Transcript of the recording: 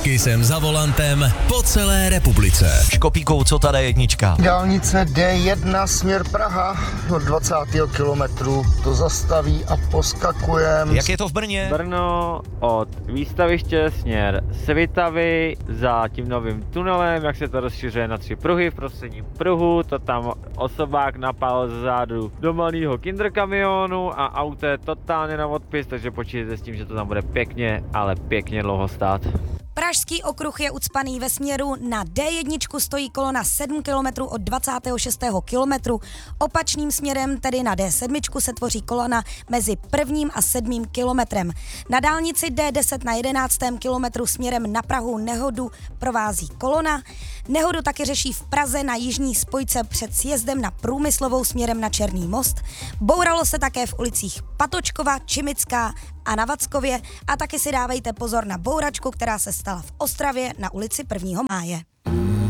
S Kissem za volantem po celé republice. Škopíkou, co ta D1? Dálnice D1 směr Praha od 20. kilometru to zastaví a poskakujem. Jak je to v Brně? Brno od výstaviště směr Svitavy za tím novým tunelem, jak se to rozšiřuje na 3 pruhy, v prostředním pruhu, to tam osobák napál zezadu do malého kinderkamionu a auto je totálně na odpis, takže počítejte s tím, že to tam bude pěkně, ale pěkně dlouho stát. Pražský okruh je ucpaný ve směru na D1, stojí kolona 7 km od 26. kilometru. Opačným směrem, tedy na D7, se tvoří kolona mezi 1. a 7. kilometrem. Na dálnici D10 na 11. kilometru směrem na Prahu nehodu provází kolona. Nehodu taky řeší v Praze na jižní spojce před sjezdem na Průmyslovou směrem na Černý most. Bouralo se také v ulicích Patočkova, Čimická a na Vackově a taky si dávejte pozor na bouračku, která se stala v Ostravě na ulici 1. máje.